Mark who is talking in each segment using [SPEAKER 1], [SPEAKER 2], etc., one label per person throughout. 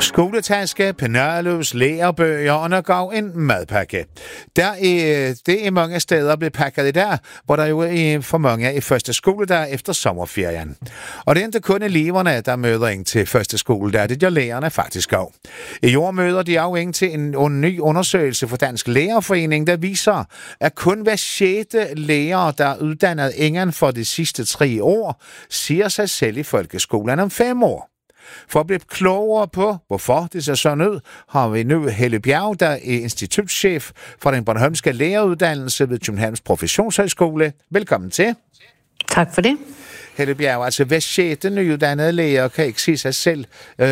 [SPEAKER 1] Skoletaske, penalhus, lærebøger og nok en madpakke. Det er mange steder blevet pakket i dag, hvor der jo er for mange i første skoledag efter sommerferien. Og det er ikke kun eleverne, der møder ind til første skoledag, det gør lærerne faktisk også. I år møder de også ind til en ny undersøgelse for Dansk Lærerforening, der viser, at kun hver 6. lærer, der er uddannet inden for de sidste 3 år, siger sig selv i folkeskolen om 5 år. For at blive klogere på, hvorfor det ser sådan ud, har vi nu Helle Bjerg, der er institutschef for den bornholmske læreruddannelse ved Københavns Professionshøjskole. Velkommen til.
[SPEAKER 2] Tak for det.
[SPEAKER 1] Helle Bjerg, altså hver 6. nyuddannede lærer kan ikke se sig selv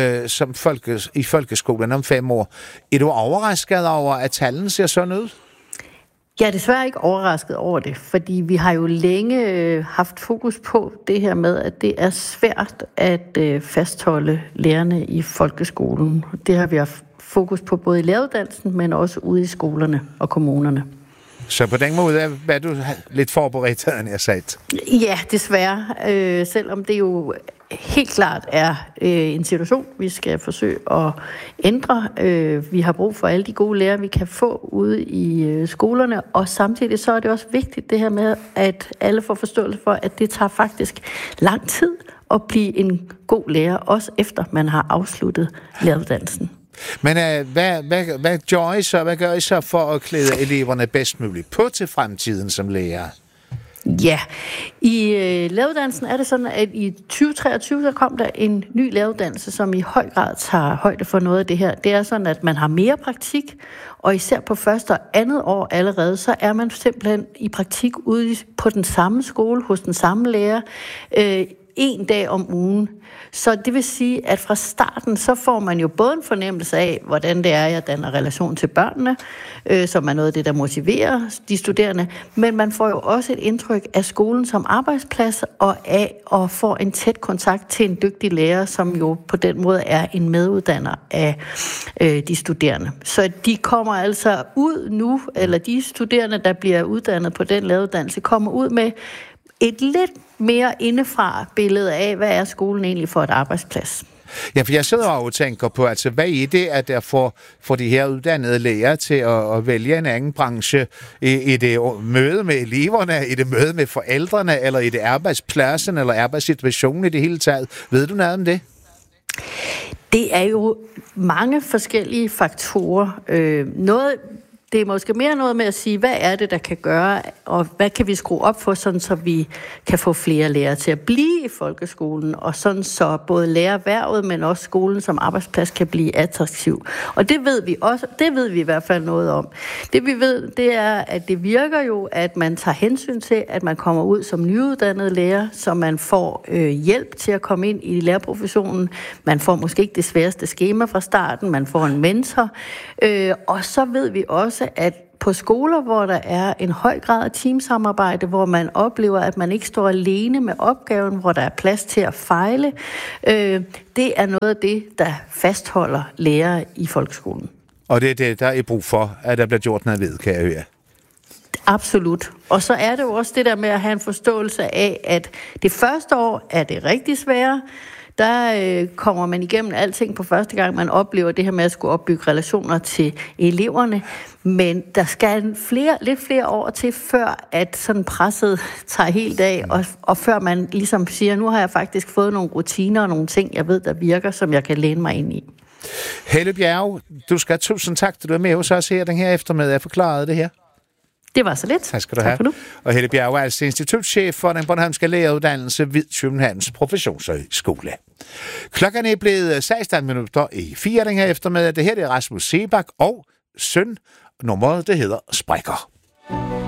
[SPEAKER 1] i folkeskolen om 5 år. Er du overrasket over, at tallene ser sådan ud?
[SPEAKER 2] Jeg er desværre ikke overrasket over det, fordi vi har jo længe haft fokus på det her med, at det er svært at fastholde lærerne i folkeskolen. Det har vi haft fokus på både i læreruddannelsen, men også ude i skolerne og kommunerne.
[SPEAKER 1] Så på den måde er du lidt forberedt, end jeg sagde.
[SPEAKER 2] Ja, desværre. Selvom det jo helt klart er en situation, vi skal forsøge at ændre. Vi har brug for alle de gode lærere, vi kan få ude i skolerne, og samtidig så er det også vigtigt det her med, at alle får forståelse for, at det tager faktisk lang tid at blive en god lærer, også efter man har afsluttet læreruddannelsen.
[SPEAKER 1] Men hvad gør I så for at klæde eleverne bedst muligt på til fremtiden som lærer?
[SPEAKER 2] Ja, i læreruddannelsen er det sådan, at i 2023 der kom der en ny læreruddannelse, som i høj grad tager højde for noget af det her. Det er sådan, at man har mere praktik, og især på første og andet år allerede, så er man simpelthen i praktik ude på den samme skole, hos den samme lærer, 1 dag om ugen. Så det vil sige, at fra starten, så får man jo både en fornemmelse af, hvordan det er, jeg danner relation til børnene, som er noget af det, der motiverer de studerende, men man får jo også et indtryk af skolen som arbejdsplads, og af at få en tæt kontakt til en dygtig lærer, som jo på den måde er en meduddanner af de studerende. Så de kommer altså ud nu, eller de studerende, der bliver uddannet på den læreruddannelse, kommer ud med et lidt mere indefra billede af, hvad er skolen egentlig for et arbejdsplads.
[SPEAKER 1] Ja, for jeg sidder og tænker på, altså hvad er det, at der får de her uddannede læger til at vælge en anden branche? I det møde med eleverne, i det møde med forældrene, eller i det arbejdspladsen, eller arbejdssituationen i det hele taget? Ved du noget om det?
[SPEAKER 2] Det er jo mange forskellige faktorer. Det er måske mere noget med at sige, hvad er det, der kan gøre, og hvad kan vi skrue op for, sådan så vi kan få flere lærere til at blive i folkeskolen, og sådan så både lærerhvervet, men også skolen som arbejdsplads kan blive attraktiv. Og det ved vi også, det ved vi i hvert fald noget om. Det vi ved, det er, at det virker jo, at man tager hensyn til, at man kommer ud som nyuddannet lærer, så man får hjælp til at komme ind i lærerprofessionen. Man får måske ikke det sværeste skema fra starten, man får en mentor, og så ved vi også, at på skoler, hvor der er en høj grad af teamsamarbejde, hvor man oplever, at man ikke står alene med opgaven, hvor der er plads til at fejle, det er noget af det, der fastholder lærere i folkeskolen. Og
[SPEAKER 1] det er det, der er brug for, at der bliver gjort noget ved, kan jeg høre.
[SPEAKER 2] Absolut. Og så er det jo også det der med at have en forståelse af, at det første år er det rigtig svære. Der kommer man igennem alting på første gang, man oplever det her med at skulle opbygge relationer til eleverne. Men der skal lidt flere år til, før at sådan presset tager helt af, og før man ligesom siger, nu har jeg faktisk fået nogle rutiner og nogle ting, jeg ved, der virker, som jeg kan læne mig ind i.
[SPEAKER 1] Helle Bjerg, du skal tusind tak, at du er med hos os her den her eftermiddag. Jeg forklarede det her.
[SPEAKER 2] Det var så lidt.
[SPEAKER 1] Tak skal du have. Og Helle Bjerg er altså institutschef for den bornholmske læreruddannelse ved Københavns Professionshøjskole. Klokken er blevet 16:04 den her eftermiddag. Det her er Rasmus Sebak og søn. Nummeret det hedder Sprækker.